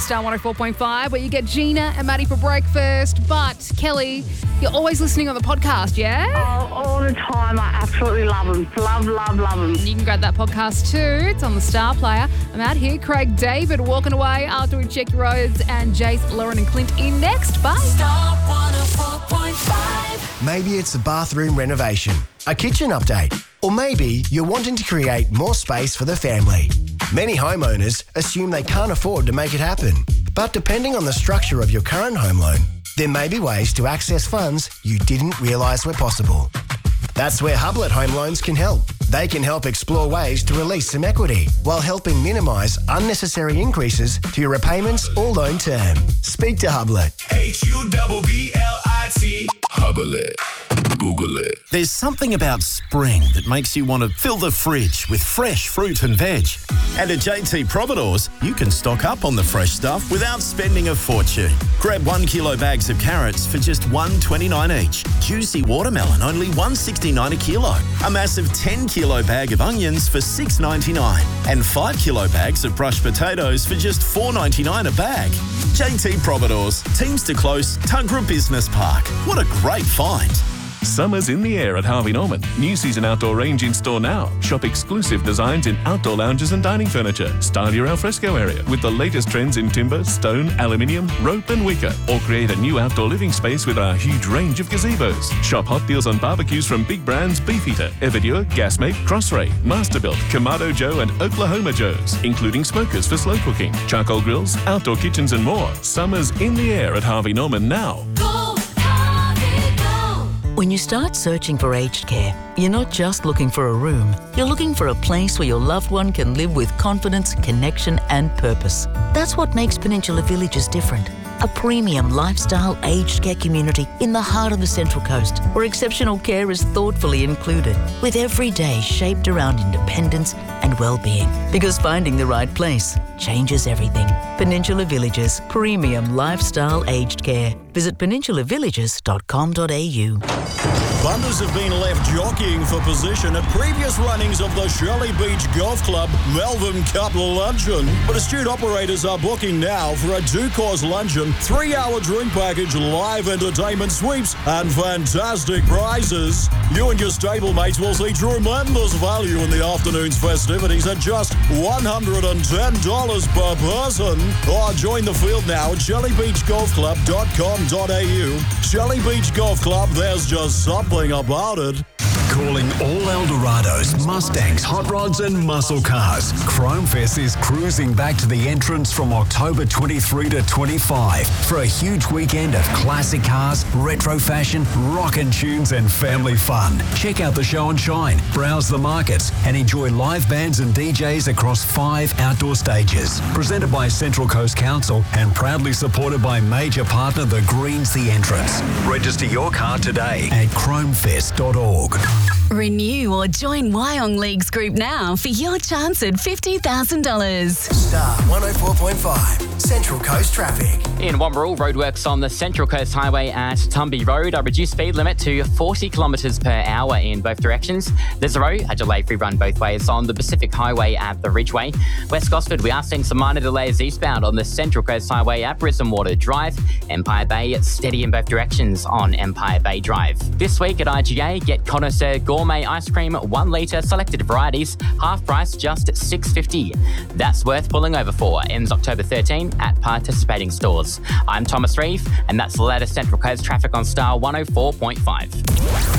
Star 104.5, where you get Gina and Maddie for breakfast. But, Kelly, you're always listening on the podcast, yeah? Oh, all the time. I absolutely love them. Love them. You can grab that podcast too. It's on the Star Player. I'm out here. Craig David walking away after we check your roads. And Jace, Lauren and Clint in next. Bye. Star 104.5. Maybe it's a bathroom renovation, a kitchen update, or maybe you're wanting to create more space for the family. Many homeowners assume they can't afford to make it happen. But depending on the structure of your current home loan, there may be ways to access funds you didn't realise were possible. That's where Hublet Home Loans can help. They can help explore ways to release some equity while helping minimise unnecessary increases to your repayments or loan term. Speak to Hublet. HUBBLIT. Hublet. Google it. There's something about spring that makes you want to fill the fridge with fresh fruit and veg. And at JT Providores, you can stock up on the fresh stuff without spending a fortune. Grab 1 kilo bags of carrots for just $1.29 each. Juicy watermelon, only $1.69 a kilo. A massive 10 kilo bag of onions for $6.99. And 5 kilo bags of brushed potatoes for just $4.99 a bag. JT Providores, Teamster Close, Tuggerah Business Park. What a great find. Summer's in the air at Harvey Norman. New season outdoor range in store now. Shop exclusive designs in outdoor lounges and dining furniture. Style your alfresco area with the latest trends in timber, stone, aluminium, rope and wicker. Or create a new outdoor living space with our huge range of gazebos. Shop hot deals on barbecues from big brands Beefeater, Everdure, Gasmate, Crossray, Masterbuilt, Kamado Joe and Oklahoma Joe's, including smokers for slow cooking, charcoal grills, outdoor kitchens and more. Summer's in the air at Harvey Norman now. When you start searching for aged care, you're not just looking for a room. You're looking for a place where your loved one can live with confidence, connection and purpose. That's what makes Peninsula Villages different. A premium lifestyle aged care community in the heart of the Central Coast, where exceptional care is thoughtfully included, with every day shaped around independence and well-being. Because finding the right place changes everything. Peninsula Villages, premium lifestyle aged care. Visit peninsulavillages.com.au. Punters have been left jockeying for position at previous runnings of the Shirley Beach Golf Club Melbourne Cup Luncheon. But astute operators are booking now for a 2-course luncheon, 3-hour drink package, live entertainment sweeps, and fantastic prizes. You and your stablemates will see tremendous value in the afternoon's festivities at just $110 per person. Or join the field now at shirleybeachgolfclub.com.au. Shirley Beach Golf Club, there's just something about it. Calling all Eldorados, Mustangs, hot rods and muscle cars. Chrome Fest is cruising back to the entrance from October 23 to 25 for a huge weekend of classic cars, retro fashion, rockin' tunes and family fun. Check out the show and shine, browse the markets and enjoy live bands and DJs across 5 outdoor stages. Presented by Central Coast Council and proudly supported by major partner The Greens The Entrance. Register your car today at chromefest.org. Renew or join Wyong Leagues Group now for your chance at $50,000. Star 104.5, Central Coast Traffic. In Wamberal, roadworks on the Central Coast Highway at Tumby Road. A reduced speed limit to 40 kilometres per hour in both directions. There's a delay-free run both ways on the Pacific Highway at the Ridgeway. West Gosford, we are seeing some minor delays eastbound on the Central Coast Highway at Brisbanewater Drive. Empire Bay, steady in both directions on Empire Bay Drive. This week at IGA, get Connoisseur Gourmet Ice Cream 1 litre, selected varieties, half price just $6.50. That's worth pulling over for. Ends October 13 at participating stores. I'm Thomas Reeve, and that's the latest Central Coast traffic on Star 104.5.